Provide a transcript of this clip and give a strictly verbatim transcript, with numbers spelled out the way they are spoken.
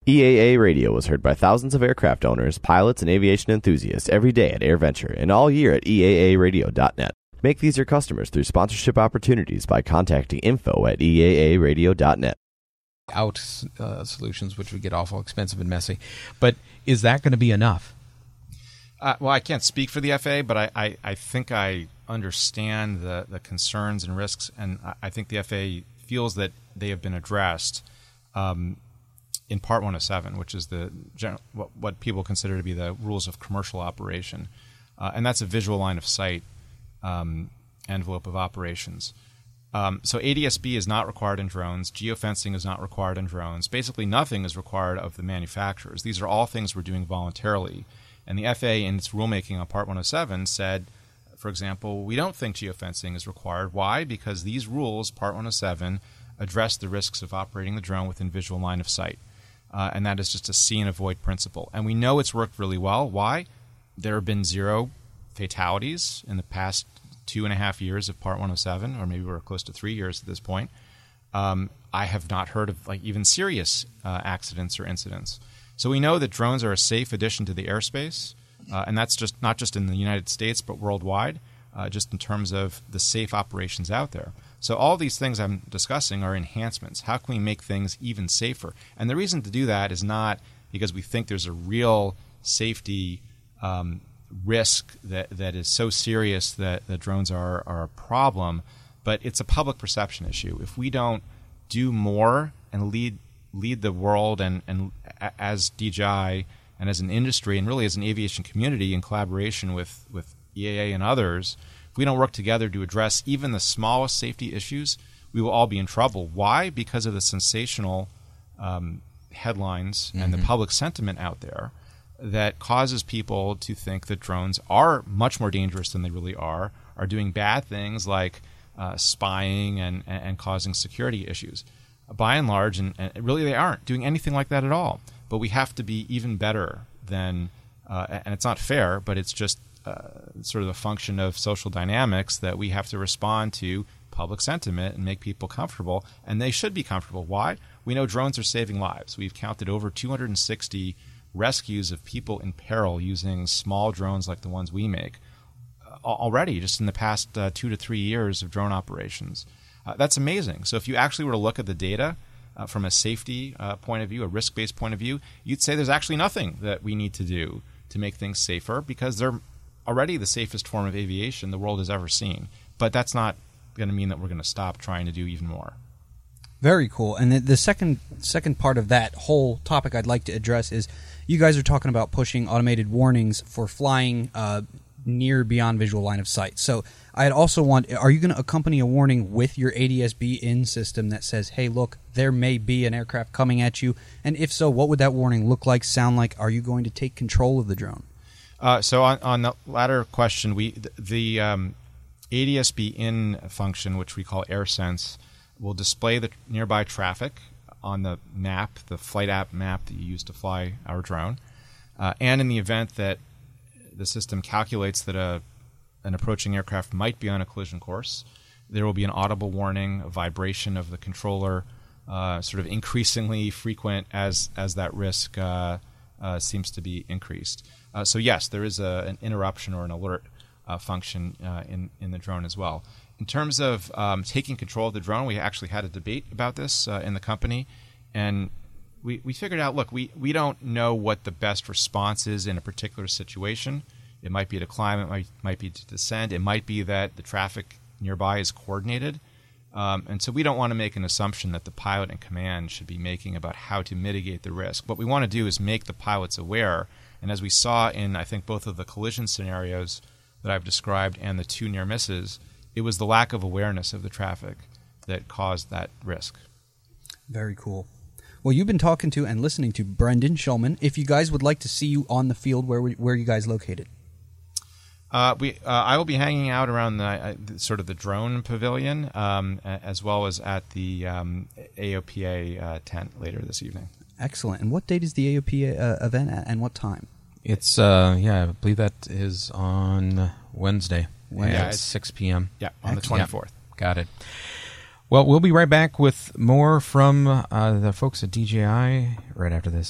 E A A Radio was heard by thousands of aircraft owners, pilots, and aviation enthusiasts every day at AirVenture and all year at E A A radio dot net. Make these your customers through sponsorship opportunities by contacting info at E A A radio dot net. Out uh, solutions, which would get awful expensive and messy. But is that going to be enough? Uh, well, I can't speak for the F A A, but I, I, I think I understand the, the concerns and risks, and I, I think the F A A feels that they have been addressed um, in Part one oh seven, which is the general, what, what people consider to be the rules of commercial operation. Uh, and that's a visual line of sight um, envelope of operations. Um, so A D S B is not required in drones. Geofencing is not required in drones. Basically, nothing is required of the manufacturers. These are all things we're doing voluntarily. And the F A A, in its rulemaking on Part one oh seven, said, for example, we don't think geofencing is required. Why? Because these rules, Part one oh seven, address the risks of operating the drone within visual line of sight. Uh, and that is just a see and avoid principle. And we know it's worked really well. Why? There have been zero fatalities in the past two and a half years of Part one oh seven, or maybe we're close to three years at this point. Um, I have not heard of like even serious uh, accidents or incidents. So we know that drones are a safe addition to the airspace, uh, and that's just not just in the United States, but worldwide, uh, just in terms of the safe operations out there. So all these things I'm discussing are enhancements. How can we make things even safer? And the reason to do that is not because we think there's a real safety um, risk that, that is so serious that the drones are, are a problem, but it's a public perception issue. If we don't do more and lead lead the world and, and as D J I and as an industry and really as an aviation community in collaboration with, with E A A and others, if we don't work together to address even the smallest safety issues, we will all be in trouble. Why? Because of the sensational um, headlines mm-hmm. and the public sentiment out there that causes people to think that drones are much more dangerous than they really are, are doing bad things like uh, spying and, and, and causing security issues. By and large, and, and really they aren't doing anything like that at all. But we have to be even better than, uh, and it's not fair, but it's just uh, sort of a function of social dynamics that we have to respond to public sentiment and make people comfortable, and they should be comfortable. Why? We know drones are saving lives. We've counted over two hundred sixty rescues of people in peril using small drones like the ones we make uh, already, just in the past uh, two to three years of drone operations. Uh, that's amazing. So if you actually were to look at the data uh, from a safety uh, point of view, a risk-based point of view, you'd say there's actually nothing that we need to do to make things safer because they're already the safest form of aviation the world has ever seen. But that's not going to mean that we're going to stop trying to do even more. Very cool. And the, the second second part of that whole topic I'd like to address is you guys are talking about pushing automated warnings for flying uh, near beyond visual line of sight. So I'd also want, are you going to accompany a warning with your A D S B in system that says, hey, look, there may be an aircraft coming at you? And if so, what would that warning look like, sound like? Are you going to take control of the drone? Uh, so on, on the latter question, we the, the um, A D S B in function, which we call AirSense, will display the nearby traffic on the map, the flight app map that you use to fly our drone. Uh, and in the event that the system calculates that a an approaching aircraft might be on a collision course, there will be an audible warning, a vibration of the controller, uh, sort of increasingly frequent as as that risk uh, uh, seems to be increased. Uh, so yes, there is a, an interruption or an alert uh, function uh, in, in the drone as well. In terms of um, taking control of the drone, we actually had a debate about this uh, in the company, and we, we figured out, look, we, we don't know what the best response is in a particular situation. It might be to climb, it might, might be to descend, it might be that the traffic nearby is coordinated. Um, and so we don't want to make an assumption that the pilot and command should be making about how to mitigate the risk. What we want to do is make the pilots aware, and as we saw in, I think, both of the collision scenarios that I've described and the two near misses, it was the lack of awareness of the traffic that caused that risk. Very cool. Well, you've been talking to and listening to Brendan Schulman. If you guys would like to see you on the field, where where are you guys located? Uh, we uh, I will be hanging out around the, uh, the sort of the drone pavilion, um, as well as at the um, A O P A uh, tent later this evening. Excellent. And what date is the A O P A uh, event at, and what time? It's uh, yeah, I believe that is on Wednesday. Wednesday yeah, at six p.m. Yeah, on the twenty-fourth. Yeah, got it. Well, we'll be right back with more from uh, the folks at D J I right after this.